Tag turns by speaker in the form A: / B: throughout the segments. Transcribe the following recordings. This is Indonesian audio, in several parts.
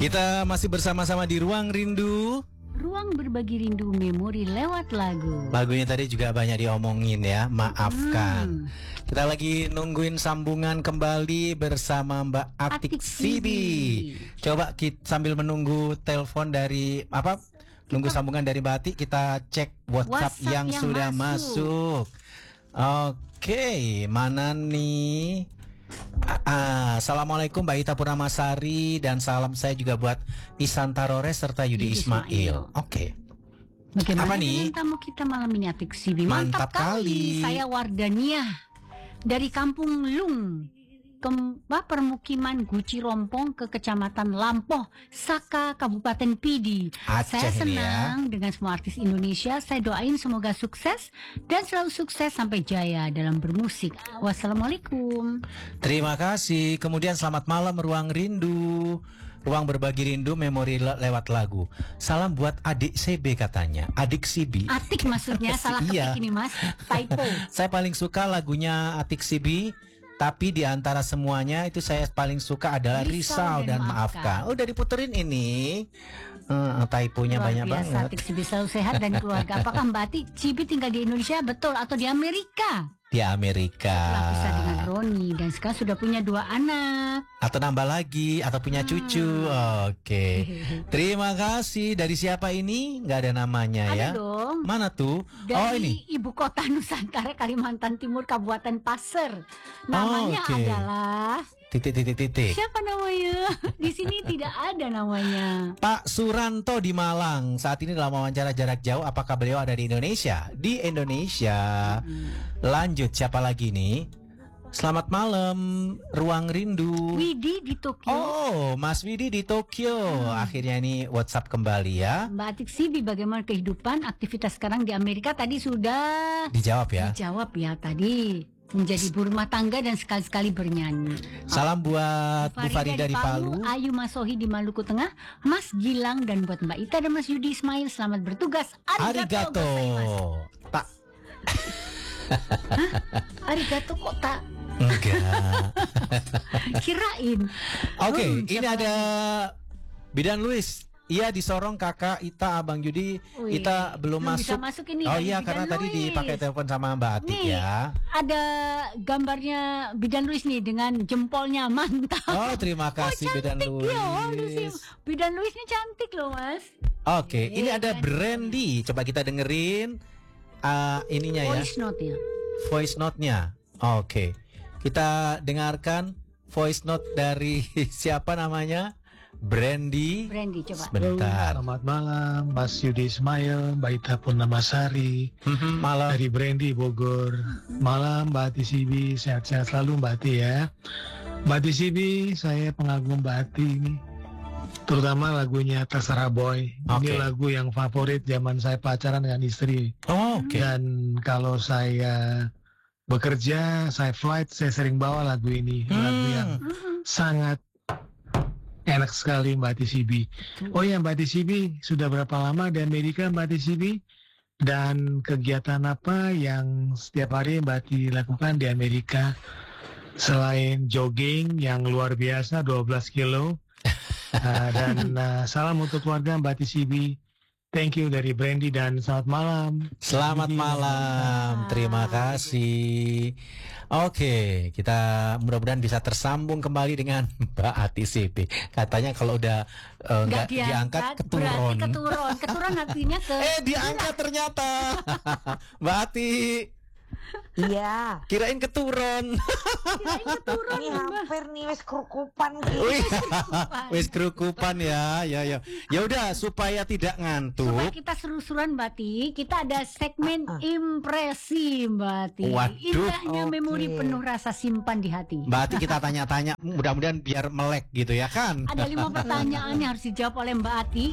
A: Kita masih bersama-sama di Ruang Rindu.
B: Ruang berbagi rindu memori lewat lagu.
A: Lagunya tadi juga banyak diomongin ya, maafkan. Kita lagi nungguin sambungan kembali bersama Mbak Atik Sibi. Coba kita sambil menunggu telepon dari nunggu sambungan dari Mbak Atik, kita cek WhatsApp yang sudah masuk. Oke, mana nih? Assalamualaikum Mbak Ita Purnamasari, dan salam saya juga buat Isan Tarores serta Yudi Ismail. Oke.
B: Bagaimana
A: apa nih
B: tamu kita malam ini, Atik Sibi?
A: Mantap kali.
B: Saya Wardania dari Kampung Lung, permukiman Guci Rompong ke Kecamatan Lampoh, Saka, Kabupaten Pidi.
A: Aceh.
B: Saya senang
A: ya
B: dengan semua artis Indonesia. Saya doain semoga sukses dan selalu sukses sampai jaya dalam bermusik. Wassalamualaikum.
A: Terima kasih. Kemudian selamat malam Ruang Rindu, ruang berbagi rindu memori lewat lagu. Salam buat adik CB katanya. Adik Sibi.
B: Atik maksudnya, salah ketik ini Mas, typo.
A: Saya paling suka lagunya Atik Sibi, tapi di antara semuanya itu saya paling suka adalah Risau dan Maafkan. Udah diputerin ini. Typonya banyak banget.
B: Atik Sibi selalu sehat dan keluarga. Apakah Mbak Atik Sibi tinggal di Indonesia betul atau di Amerika?
A: Di Amerika.
B: Pisah dengan Roni dan sekarang sudah punya 2 anak.
A: Atau nambah lagi, atau punya cucu. Oke. Terima kasih. Dari siapa ini? Nggak ada namanya ya.
B: Ada dong.
A: Mana tuh?
B: Dari
A: ini
B: Ibu Kota Nusantara, Kalimantan Timur, Kabupaten Pasir. Namanya adalah
A: titik.
B: siapa namanya? Di sini tidak ada namanya.
A: Pak Suranto di Malang. Saat ini dalam wawancara jarak jauh. Apakah beliau ada di Indonesia? Di Indonesia. Lanjut, siapa lagi nih? Selamat malam Ruang Rindu.
B: Widi di Tokyo.
A: Oh, Mas Widi di Tokyo. Akhirnya ini WhatsApp kembali ya.
B: Mbak Atik Sibi, bagaimana kehidupan aktivitas sekarang di Amerika? Tadi sudah
A: dijawab ya.
B: Dijawab ya tadi. Menjadi ibu rumah tangga dan sekali-sekali bernyanyi.
A: Salam buat Bu Farida di Palu,
B: Ayu Masohi di Maluku Tengah, Mas Gilang, dan buat Mbak Ita dan Mas Yudi Ismail, selamat bertugas.
A: Arigato. Tak.
B: Arigato kok tak?
A: Enggak.
B: Kirain.
A: Oke, ini ada Bidan Luis. Iya, disorong kakak Ita, Abang Yudi. Ita belum masuk.
B: Bisa masuk ini.
A: Oh iya, karena tadi dipakai telepon sama Mbak Atik
B: nih,
A: ya.
B: Ada gambarnya Bidan Luis nih dengan jempolnya, mantap.
A: Oh, terima kasih Bidan Luis.
B: Bidan Luis ini cantik loh, Mas.
A: Oke, ini ada Brandy. Coba kita dengerin ininya ya.
B: Voice note-nya.
A: Voice note-nya. Oke. Kita dengarkan voice note dari siapa namanya? Brandy, coba.
C: Sebentar. Selamat malam, Mas Yudi Ismail, Mbak Ita Purnamasari.
A: Malam.
C: Dari Brandy Bogor. Malam Mbak Ati Sibi, sehat-sehat selalu Mbak Ati ya. Mbak Ati Sibi, saya pengagum Mbak Ati ini. Terutama lagunya Terserah Boy. Ini lagu yang favorit zaman saya pacaran dengan istri. Dan kalau saya bekerja, saya flight, saya sering bawa lagu ini. Lagu yang sangat enak sekali Mbak Ati Sibi. Oh ya, Mbak Ati Sibi, sudah berapa lama di Amerika Mbak Ati Sibi? Dan kegiatan apa yang setiap hari Mbak Ati lakukan di Amerika? Selain jogging yang luar biasa 12 kilo. Dan salam untuk keluarga Mbak Ati Sibi. Thank you dari Brandy dan selamat malam.
A: Selamat malam, terima kasih. Oke, kita mudah-mudahan bisa tersambung kembali dengan Mbak Ati Sibi. Katanya kalau udah nggak diangkat keturun.
B: Keturun artinya ke.
A: Diangkat ternyata. Mbak Ati.
D: Iya.
A: Kirain keturun.
D: Ini hampir nih wis kerukupan gitu.
A: Wis kerukupan ya. Ya udah supaya tidak ngantuk.
B: Supaya kita seru-seruan Mbak Ti, kita ada segmen impresi Mbak Ti. Indahnya memori penuh rasa simpan di hati.
A: Mbak Ti, kita tanya-tanya, mudah-mudahan biar melek gitu ya kan.
B: Ada 5 pertanyaan yang harus dijawab oleh Mbak Ati.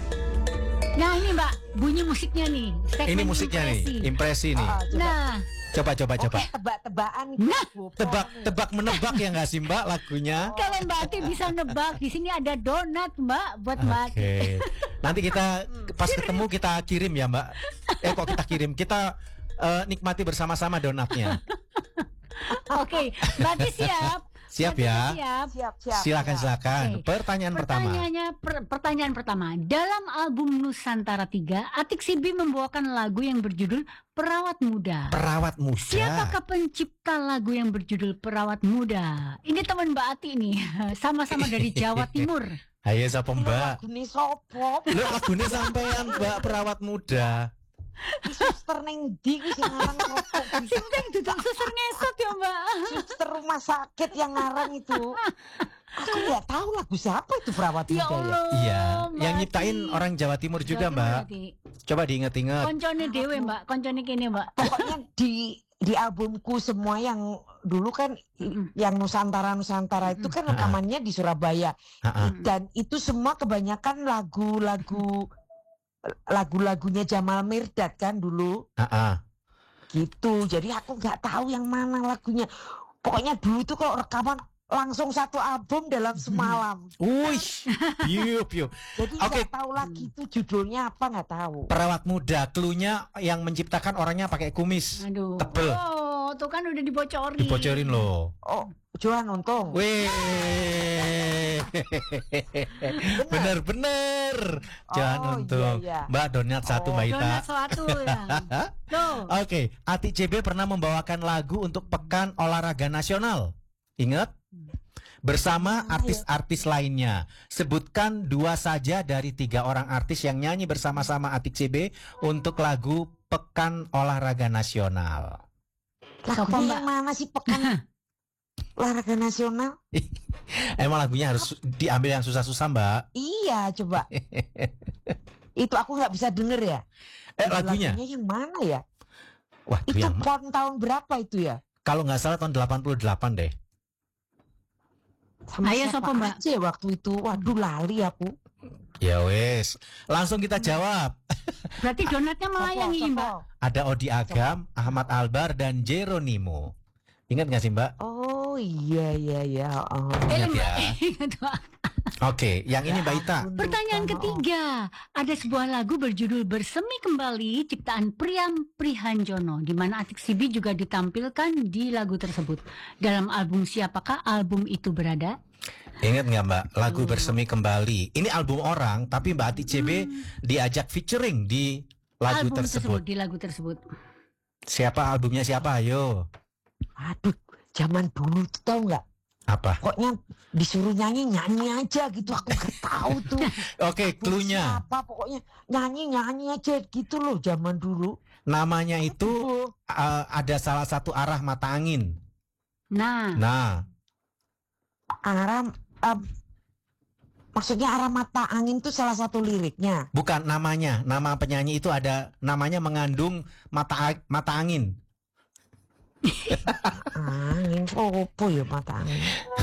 B: Nah ini Mbak, bunyi musiknya nih.
A: Ini musiknya nih, impresi nih.
B: Nah,
A: coba.
D: Tebak-tebakan.
B: Nah,
A: tebak menebak ya nggak sih Mbak lagunya?
B: Kalau Mbak Ati bisa nebak, di sini ada donat Mbak buat Mbak Ati.
A: Nanti kita pas ketemu kita kirim ya Mbak. Kok kita kirim? Kita nikmati bersama-sama donatnya.
B: Oke, Mbak Ati siap.
A: Siap ya?
B: Siap.
A: Silakan.
B: Oke.
A: Pertanyaan pertama.
B: Pertanyaan pertama. Dalam album Nusantara 3, Atik Sibi membawakan lagu yang berjudul Perawat Muda.
A: Perawat muda.
B: Siapakah pencipta lagu yang berjudul Perawat Muda? Ini teman Mbak Ati nih, sama-sama dari Jawa Timur.
A: Ayo sapa Mbak?
D: Lagune sopo?
A: Lu lagune sampean Mbak Perawat Muda.
D: Suster neng ndi kuwi sing ngarang rokok.
B: Sing teng duduk suster ngesot ya Mbak.
D: Suster rumah sakit yang ngarang itu. Aku nggak tahu lagu siapa itu Perawat
B: Ya
D: Muda ya.
B: Allah.
A: Iya,
B: Mbak
A: yang nyiptain
B: Ati.
A: orang Jawa Timur juga,
B: Jawa Timur,
A: Mbak.
B: Ati.
A: Coba diinget-inget.
B: Koncone dewe Mbak, koncone kene Mbak.
D: Pokoknya di albumku semua yang dulu kan yang Nusantara itu kan rekamannya di Surabaya.
A: Ha-ha.
D: Dan itu semua kebanyakan lagu-lagunya Jamal Mirdad kan dulu.
A: Ha-ha.
D: Gitu. Jadi aku nggak tahu yang mana lagunya. Pokoknya dulu tuh kalau rekaman langsung satu album dalam semalam.
A: Wih, piu.
D: Jadi
A: Oke.
D: nggak tahu lagi itu judulnya apa, nggak tahu.
A: Perawat Muda, cluenya yang menciptakan orangnya pakai kumis
B: Aduh.
A: tebel.
B: Oh, tuh kan udah dibocorin.
A: Dibocorin loh.
D: Oh, Johan Untung.
A: Wih, bener. Jangan
D: Oh,
A: untung.
D: iya.
A: Mbak donat satu
D: Oh.
A: Mbak Ita.
B: Donat suatu ya. Tuh.
A: Oke, Atik CB pernah membawakan lagu untuk Pekan Olahraga Nasional. Ingat? Bersama artis-artis lainnya. Sebutkan 2 saja dari 3 orang artis yang nyanyi bersama-sama Atik CB untuk lagu Pekan Olahraga Nasional.
B: Siapa,
D: Lagunya
B: Mbak?
D: yang mana sih Pekan Olahraga Nasional?
A: Emang lagunya harus diambil yang susah-susah, Mbak?
D: Iya, coba. Itu aku nggak bisa denger ya.
A: Lagunya?
D: yang mana ya?
A: Wah,
D: Itu
A: yang
D: PON tahun berapa itu ya?
A: kalau nggak salah tahun 88 deh.
D: Sama
B: Ayo,
D: siapa
B: siapa, Mbak?
D: aja waktu itu? Waduh, lali aku.
A: Ya wes, langsung kita jawab.
B: Berarti donatnya melayani
D: Sopo?
B: Mbak.
A: Ada Odi Agam, Ahmad Albar, dan Jeronimo. Ingat nggak sih, Mbak?
D: Oh iya. Oh.
A: Ingat ya.
B: Ingat, Mbak.
A: Oke, yang ini Mbak Ita.
B: Pertanyaan ketiga, ada sebuah lagu berjudul Bersemi Kembali ciptaan Priam Prihanjono, di mana Atik Sibi juga ditampilkan di lagu tersebut. Dalam album siapakah album itu berada?
A: Ingat nggak Mbak, lagu Bersemi Kembali. Ini album orang, tapi Mbak Atik CB diajak featuring di lagu
B: Album
A: tersebut.
B: di lagu tersebut.
A: Siapa albumnya siapa? Ayo.
D: Aduh, zaman dulu tuh tahu nggak?
A: Apa?
D: Pokoknya disuruh nyanyi aja gitu. Aku nggak tahu tuh.
A: Oke, cluenya.
D: Apa pokoknya nyanyi aja gitu loh zaman dulu.
A: Namanya itu ada salah satu arah mata angin. Nah,
D: Maksudnya arah mata angin tuh salah satu liriknya.
A: bukan namanya. Nama penyanyi itu ada namanya mengandung mata angin.
D: Angin opo ya mata angin.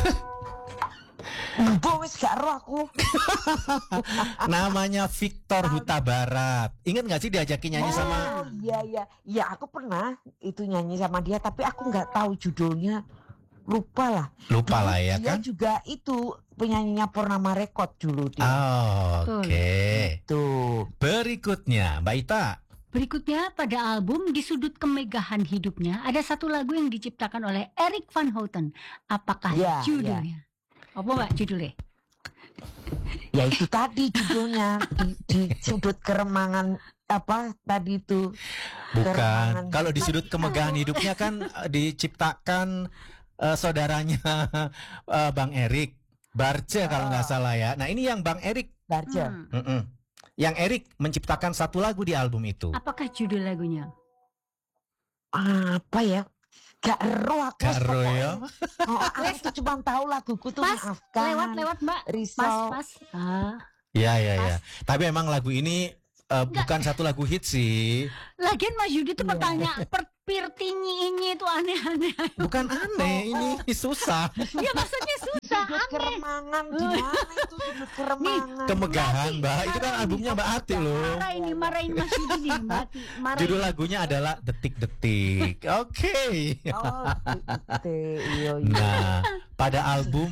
D: Mbok wis gak roh aku.
A: Namanya Victor Huta Barat. Ingat nggak sih diajakin nyanyi sama?
D: Oh iya. Ya aku pernah itu nyanyi sama dia, tapi aku nggak tahu judulnya. Lupa lah
A: ya
D: dia
A: kan?
D: juga itu penyanyinya Purnama Record dulu dia.
A: Oke.
D: Tuh.
A: Berikutnya, Mbak Ita.
B: Berikutnya pada album Di Sudut Kemegahan Hidupnya ada satu lagu yang diciptakan oleh Erik van Houten. Apakah
D: Ya,
B: judulnya? Apa Mbak judulnya?
D: Ya itu tadi judulnya di sudut keremangan apa tadi itu.
A: Bukan. Kalau di sudut kemegahan hidupnya kan diciptakan saudaranya Bang Erik Barce kalau nggak salah ya. Nah ini yang Bang Erik.
D: Barca.
A: Yang Erik menciptakan satu lagu di album itu.
B: Apakah judul lagunya?
D: Apa ya? Gak ero aku.
A: Gak ero ya?
D: Aku tuh cuma tahu laguku tuh
B: Pas,
D: Maafkan.
B: lewat Mbak.
D: Risau.
B: Pas.
A: Ya. Tapi emang lagu ini bukan satu lagu hit sih.
B: Lagian Mas Yudi tuh bertanya, pirtinyi ini tuh aneh-aneh.
A: Bukan aneh, ini susah.
B: Ya maksudnya susah,
D: Sudut
B: aneh.
D: keremangan di mana itu sudut keremangan?
A: Kemegahan, Mbak. Itu kan albumnya Mbak Ati loh.
B: Marahin Mas Yudi nih, marahin.
A: Judul lagunya adalah Detik-detik. Oke.
D: Oh, iya.
A: Nah, pada album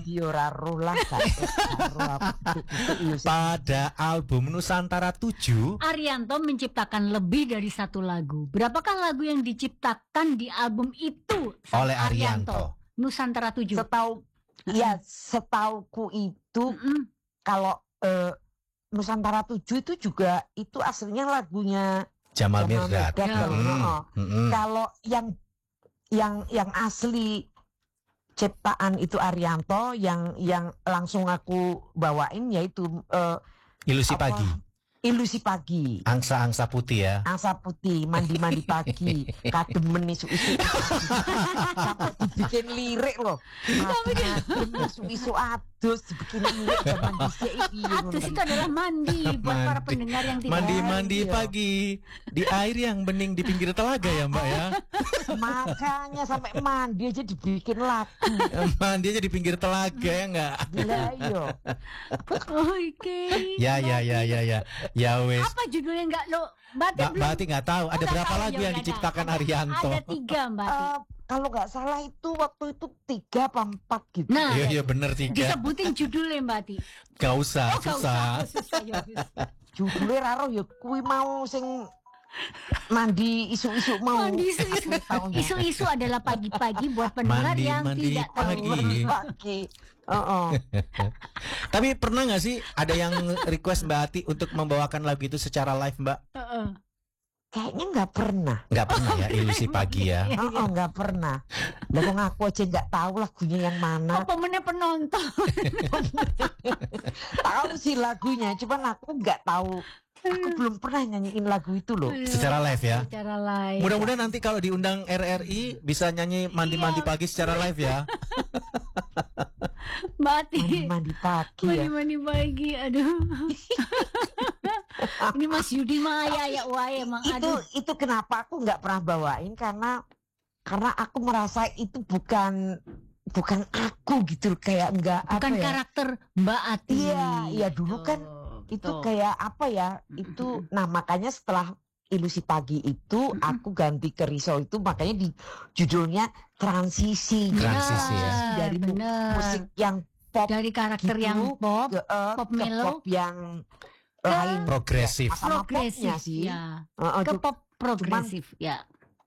A: pada album Nusantara 7
B: Arianto menciptakan lebih dari satu lagu. Berapakah lagu yang diciptakan di album itu
A: oleh Arianto?
B: Nusantara 7.
D: Ya setauku itu
B: Mm-mm.
D: kalau Nusantara 7 itu juga itu aslinya lagunya
A: Jamal
D: Jamal
A: Mirdad.
D: Mirdad kalau
A: Mm-mm.
D: kalau yang asli ciptaan itu Arianto, yang langsung aku bawain yaitu
A: Ilusi
D: apa?
A: Pagi.
D: Ilusi Pagi.
A: Angsa-angsa putih ya.
D: Angsa putih, mandi-mandi pagi, kademen isu-isu. Sampai dibikin lirik loh. Kadem isu-isu adus dibikin lirik zaman dhisik iki.
B: Atus itu adalah mandi buat para
A: Mandi.
B: pendengar yang tidak
A: Mandi-mandi
D: Iya.
A: pagi di air yang bening di pinggir telaga ya Mbak ya.
D: Makanya sampai mandi aja dibikin lagu.
A: Mandi aja di pinggir telaga ya enggak?
D: Gila iyo.
B: Oke.
A: Ya. Ya wes.
B: Apa judulnya enggak lo? Mbak
A: Mbak Ati nggak tahu ada
B: nggak
A: berapa
B: tahu,
A: lagu
B: ya
A: yang
B: udah,
A: diciptakan
B: ada.
A: Arianto.
B: Ada 3 Mbak Ati.
D: Kalau nggak salah itu waktu itu 3 apa 4 gitu.
B: Nah,
A: Iya bener 3.
B: disebutin judulnya Mbak Ati.
A: Gak usah,
B: Nggak
A: susah.
B: susah ya. wis.
D: Judulnya raro ya kuwi mau sing mandi isu-isu mau.
B: Mandi isu-isu.
D: Aku tahu ya.
B: Isu-isu adalah pagi-pagi buat pendengar yang
A: Mandi
B: tidak tahu.
A: pagi.
D: Pagi.
A: Tapi pernah nggak sih ada yang request Mbak Ati untuk membawakan lagu itu secara live Mbak?
B: Heeh.
D: Kayaknya nggak pernah.
A: Nggak pernah ya, Ilusi Pagi ya.
D: Nggak pernah. Lah kok aku aja nggak tahu lagunya yang mana.
B: Apa mana penonton?
D: Tahu sih lagunya, cuman aku nggak tahu. Aku belum pernah nyanyiin lagu itu loh.
A: Secara live ya.
B: Secara live.
A: Mudah-mudahan nanti kalau diundang RRI bisa nyanyi mandi-mandi pagi secara live ya.
B: Mbak Ati.
D: Mandi pagi ya.
B: Mandi-mandi pagi, aduh. Ini Mas Yudi Maya ya, wah emang aduh.
D: Itu kenapa aku nggak pernah bawain karena aku merasa itu bukan aku gitu, kayak nggak
B: Bukan
D: apa ya.
B: karakter Mbak Ati.
D: Iya, dulu kan itu kayak apa ya, itu nah makanya setelah Ilusi Pagi itu aku ganti ke Risau itu, makanya di judulnya transisi.
A: Transisi ya.
D: Dari
B: bener.
D: musik yang pop
B: Dari karakter
D: gitu,
B: yang pop,
D: pop
B: pop mellow,
D: pop yang lain,
A: Progresif.
D: sama
B: progresif
D: popnya sih.
B: ya.
D: Heeh,
B: Ke pop progresif ya.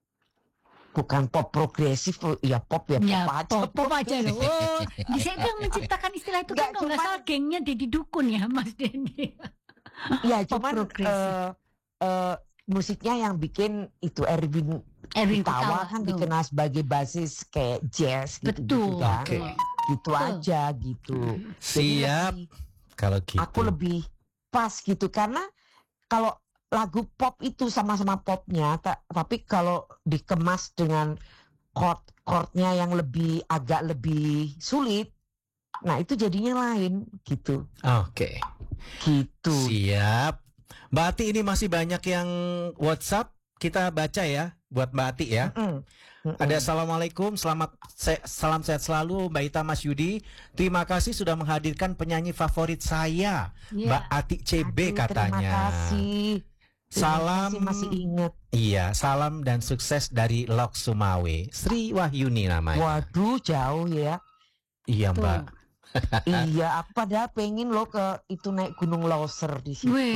D: bukan pop progresif ya, pop ya,
B: Ya,
D: pop aja.
B: pop aja loh. Oh, di situ yang menciptakan istilah itu kan
D: Nggak,
B: kalau nggak
D: cuman-
B: salah gengnya Deddy Dukun ya, Mas Denny.
D: Ya
B: Pop
D: cuman
B: progresif.
D: musiknya yang bikin itu Erwin
B: Erwin
D: Kutawa kan
B: tuh.
D: dikenal sebagai basis kayak jazz gitu,
B: Betul.
D: kan.
A: Oke.
D: Gitu
B: Betul.
D: aja gitu. Jadi
A: Siap.
D: lebih-
A: Kalau gitu.
D: aku lebih pas gitu karena kalau lagu pop itu sama-sama popnya, tapi kalau dikemas dengan chordnya yang agak lebih sulit, nah itu jadinya lain gitu.
A: Oke.
D: Gitu.
A: Siap. Mbak Ati ini masih banyak yang WhatsApp, kita baca ya buat Mbak Ati ya. Ada assalamualaikum, salam sehat selalu Mbak Ita, Mas Yudi. Terima kasih sudah menghadirkan penyanyi favorit saya,
B: Iya.
A: Mbak Ati CB
D: Aduh,
A: katanya.
D: Terima kasih.
A: Salam.
D: Masih ingat.
A: Iya, salam dan sukses dari Lok Sumawe. Sri Wahyuni namanya.
D: Waduh, jauh ya.
A: Iya
B: Tuh.
A: Mbak.
D: Iya, aku padahal pengen loh ke itu naik Gunung Loser di sini.
B: Weh.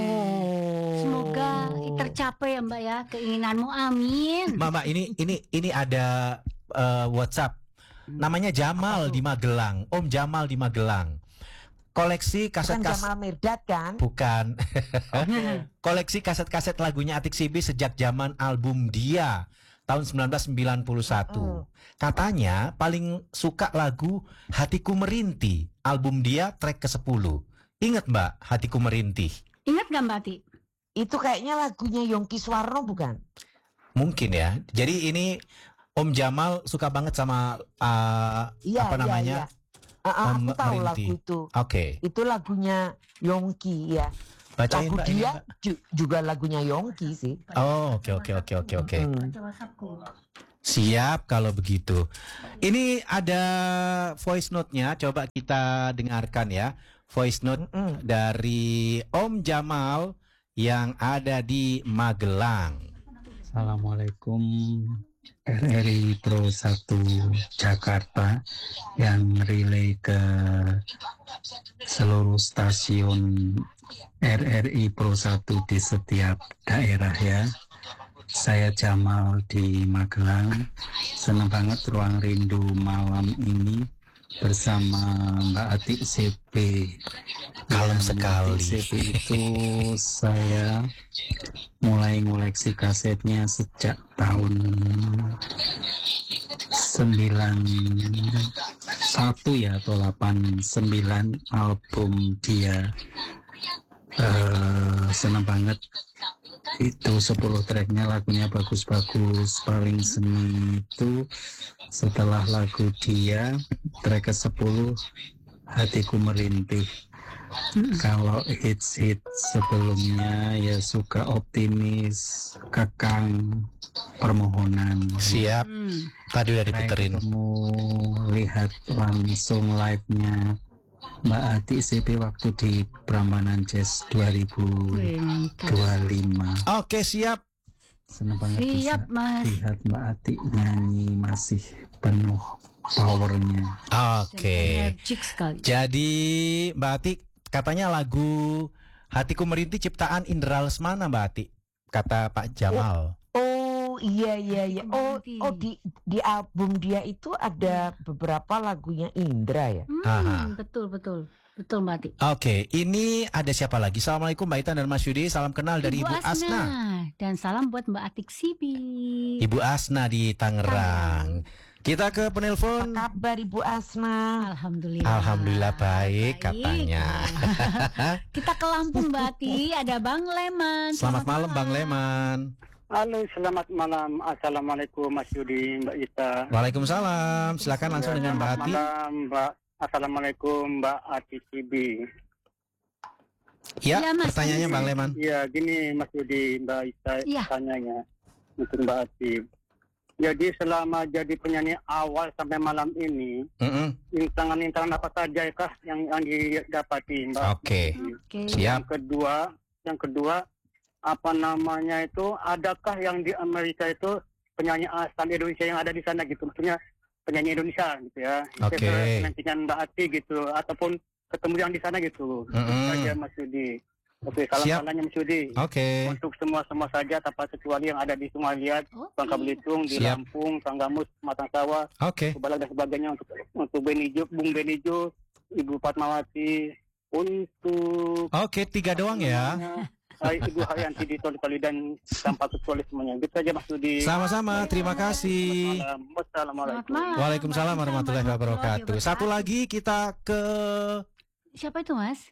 A: Oh.
B: Semoga tercapai ya Mbak ya keinginanmu, amin.
A: Mama ini ada WhatsApp. Namanya Jamal di Magelang. Om Jamal di Magelang. Koleksi
D: Kan
A: kaset-kaset
D: Jamal Mirdad kan?
A: bukan. Koleksi kaset-kaset lagunya Atik Sibi sejak zaman album Dia tahun 1991. Katanya paling suka lagu Hatiku Merintih, album Dia track ke-10. Ingat Mbak, Hatiku Merintih?
B: Ingat gak Mbak Ati?
D: Itu kayaknya lagunya Yongki Suwarno bukan?
A: Mungkin ya. Jadi ini Om Jamal suka banget sama
D: Iya,
A: apa namanya?
D: Aku tahu lagu
A: Merintih.
D: itu.
A: Oke.
D: Itu lagunya Yongki ya.
A: Bacain
D: Lagu
A: Mbak ini,
D: Dia
A: Mbak.
D: juga lagunya Yongki sih.
A: Oh, oke.
D: Hmm.
B: Baca WhatsAppku.
A: Siap kalau begitu. Ini ada voice note-nya, coba kita dengarkan ya. Voice note dari Om Jamal yang ada di Magelang.
E: Assalamualaikum, RRI Pro 1 Jakarta yang relay ke seluruh stasiun RRI Pro 1 di setiap daerah ya. Saya Jamal di Magelang. Senang banget Ruang Rindu malam ini bersama Mbak Atik CP.
A: Kalem
E: Mbak
A: sekali.
E: Atik CP itu saya mulai ngoleksi kasetnya sejak tahun 91 ya atau 89 album dia. Senang banget itu 10 tracknya, lagunya bagus-bagus. Paling seni itu setelah lagu dia track ke-10 Hatiku Merintih. Kalau hits sebelumnya ya Suka Optimis, Kekang, Permohonan.
A: Siap. Tadi udah diputerin.
E: Kamu lihat langsung live-nya Mbak Atik CP waktu di Prambanan Jazz 2025.
A: Oke, siap.
E: Senang banget bisa
B: Siap, Mas.
E: lihat Mbak Atik nyanyi masih penuh powernya.
A: Oke.
B: Energik sekali.
A: Jadi Mbak Atik katanya lagu Hatiku Merintih ciptaan Indra Lesmana, Mbak Atik. Kata Pak Jamal.
D: Oh iya. Oh
B: Nanti.
D: di album dia itu ada beberapa lagunya Indra ya.
A: Aha.
B: Betul Mbak Ati.
A: Oke, ini ada siapa lagi? Assalamualaikum Mbak Ita dan Mas Yudi. Salam kenal dari Ibu Asna.
B: Dan salam buat Mbak Atik Sibi.
A: Ibu Asna di Tangerang. Kita ke penelpon.
D: Apa kabar Ibu Asna?
A: Alhamdulillah baik katanya.
B: Kita ke Lampung Mbak Ati. Ada Bang Leman.
A: Selamat malam Bang Leman.
F: Halo, selamat malam. Assalamualaikum Mas Yudi, Mbak Ita.
A: Waalaikumsalam. Silakan langsung dengan Mbak Ati.
F: Selamat malam, Mbak. Assalamualaikum Mbak Ati Sibi.
A: Ya,
B: Iya, Mas.
A: pertanyaannya Bang Leman.
F: Ya, gini Mas Yudi, Mbak Ita
B: Iya.
F: tanyanya untuk Mbak Ati. Jadi selama jadi penyanyi awal sampai malam ini, rintangan-rintangan apa saja kah yang didapati Mbak?
A: Oke.
B: Oke.
A: Siap.
F: Yang kedua, apa namanya itu, adakah yang di Amerika itu penyanyi asal Indonesia yang ada di sana gitu, maksudnya penyanyi Indonesia gitu ya.
A: Oke.
F: Penantian Mbak Ati gitu, ataupun ketemu yang di sana gitu. Itu saja Mas Yudi. Oke,
A: Siap.
F: salam Mas Yudi.
A: Oke.
F: Untuk semua saja tanpa kecuali yang ada di Sumalia, Bangka Belitung, di
A: Siap.
F: Lampung, Tanggamus, Matang Sawah,
A: Oke.
F: Kubalak dan sebagainya, untuk Benijo, Bung Benijo, Ibu Fatmawati, untuk
A: Oke, 3 doang ya.
F: Ibu Haryanti di Toli dan tanpa kecuali semuanya. Gitu saja Mas Yudi.
A: Sama-sama, terima kasih.
F: Wassalamualaikum.
B: Selamat malam.
A: Waalaikumsalam warahmatullahi wabarakatuh. Satu lagi kita ke
B: Siapa itu Mas?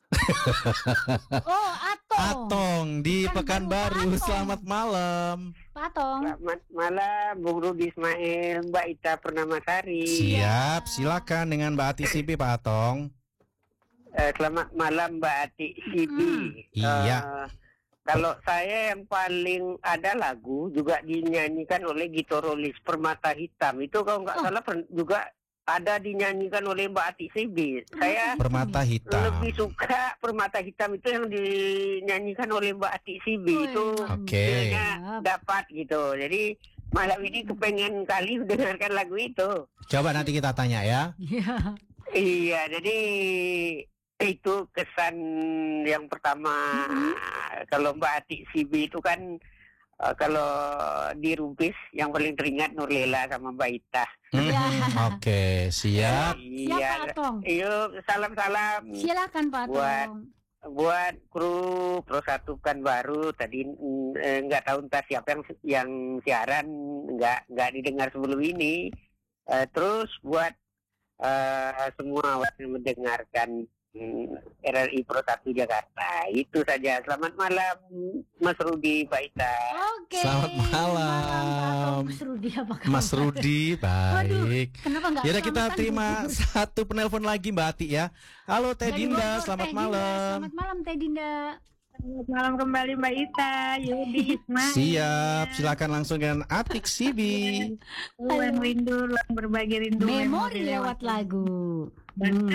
B: Oh,
A: Atong di Pekanbaru.
B: Atong.
A: Selamat malam.
B: Pak Atong.
G: Selamat malam, Bung Rudi Ismail, Mbak Ita Purnamasari.
A: Siap, silakan dengan Mbak Ati Sibi Pak Atong.
G: Selamat malam, Mbak Ati Sibi.
A: Iya.
G: Kalau saya yang paling ada lagu juga dinyanyikan oleh Gitorolis Permata Hitam. Itu kalau nggak salah juga ada dinyanyikan oleh Mbak Ati Sibi. Saya
A: Permata Hitam.
G: lebih suka Permata Hitam itu yang dinyanyikan oleh Mbak Ati Sibi. Itu
A: Oke.
G: feelnya dapat gitu. Jadi malam ini kepengen kali mendengarkan lagu itu.
A: Coba nanti kita tanya ya.
B: Iya.
G: Iya, jadi itu kesan yang pertama. Kalau Mbak Ati Sibi itu kan kalau di Rumpis yang paling teringat Nurlela sama Mbak Ita.
A: Oke, siap.
B: Siap Pak Atong.
G: Yuk, salam-salam
B: Silakan Pak
G: buat
B: Atong.
G: buat kru Pro 1 Pekanbaru. Tadi nggak tahu entah siapa yang siaran nggak didengar sebelum ini. Terus buat semua yang mendengarkan RRI Pro 1 Jakarta. Itu saja. Selamat malam Mas Rudi, Mbak Ita.
B: Oke.
A: Selamat malam.
B: Pak Atong. Mas Rudi apa kabar?
A: Mas Rudi, baik.
B: Kenapa nggak
A: Yaudah kita
B: selamatan
A: terima
B: dulu?
A: satu penelpon lagi Mbak Ati ya. Halo Teh
B: Dari
A: Dinda,
B: Bogor,
A: selamat
B: Teh Dinda.
A: malam.
B: Selamat malam Teh Dinda.
H: Selamat malam kembali Mbak Ita, Yudi Ismail.
A: Siap, silakan langsung dengan Atik Sibi.
H: Yang rindu, yang berbagi rindu.
B: Memori lewat lagu.
H: Dan